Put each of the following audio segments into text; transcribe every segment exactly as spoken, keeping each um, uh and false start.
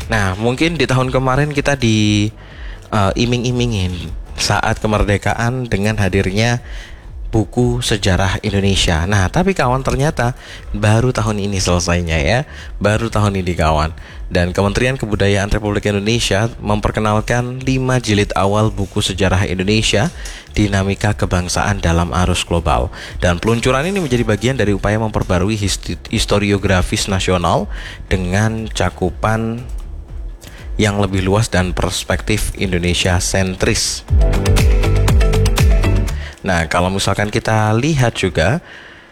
Nah, mungkin di tahun kemarin kita di uh, iming-imingin saat kemerdekaan dengan hadirnya buku sejarah Indonesia. Nah, tapi kawan, ternyata baru tahun ini selesainya ya. Baru tahun ini kawan. Dan Kementerian Kebudayaan Republik Indonesia memperkenalkan lima jilid awal buku sejarah Indonesia, Dinamika Kebangsaan dalam Arus Global. Dan peluncuran ini menjadi bagian dari upaya memperbarui historiografis nasional dengan cakupan yang lebih luas dan perspektif Indonesia sentris. Nah, kalau misalkan kita lihat juga,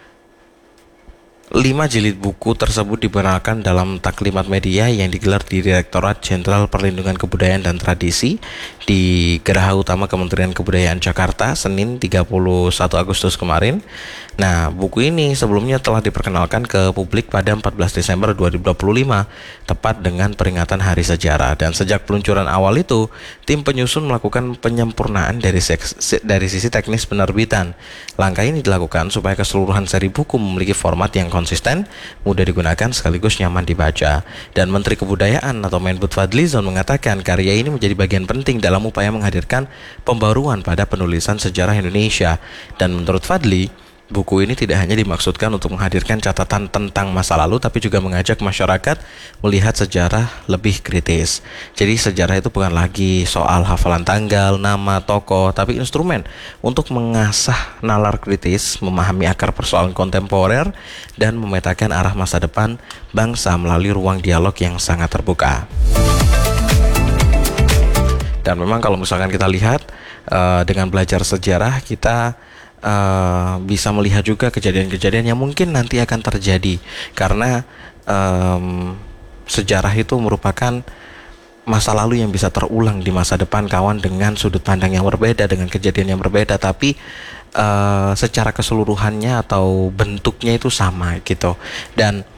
lima jilid buku tersebut diperkenalkan dalam taklimat media yang digelar di Direktorat Jenderal Perlindungan Kebudayaan dan Tradisi di Geraha Utama Kementerian Kebudayaan Jakarta, Senin tiga puluh satu Agustus kemarin. Nah, buku ini sebelumnya telah diperkenalkan ke publik pada empat belas Desember dua ribu dua puluh lima, tepat dengan peringatan Hari Sejarah. Dan sejak peluncuran awal itu, tim penyusun melakukan penyempurnaan dari, seks, dari sisi teknis penerbitan. Langkah ini dilakukan supaya keseluruhan seri buku memiliki format yang konsisten, mudah digunakan, sekaligus nyaman dibaca. Dan Menteri Kebudayaan atau Menbud Fadlizon mengatakan karya ini menjadi bagian penting dalam upaya menghadirkan pembaruan pada penulisan sejarah Indonesia. Dan menurut Fadli, buku ini tidak hanya dimaksudkan untuk menghadirkan catatan tentang masa lalu, tapi juga mengajak masyarakat melihat sejarah lebih kritis. Jadi sejarah itu bukan lagi soal hafalan tanggal, nama, tokoh, tapi instrumen untuk mengasah nalar kritis, memahami akar persoalan kontemporer, dan memetakan arah masa depan bangsa melalui ruang dialog yang sangat terbuka. Dan memang kalau misalkan kita lihat uh, dengan belajar sejarah, kita Uh, bisa melihat juga kejadian-kejadian yang mungkin nanti akan terjadi, karena um, sejarah itu merupakan masa lalu yang bisa terulang di masa depan kawan, dengan sudut pandang yang berbeda, dengan kejadian yang berbeda, tapi uh, secara keseluruhannya atau bentuknya itu sama gitu. Dan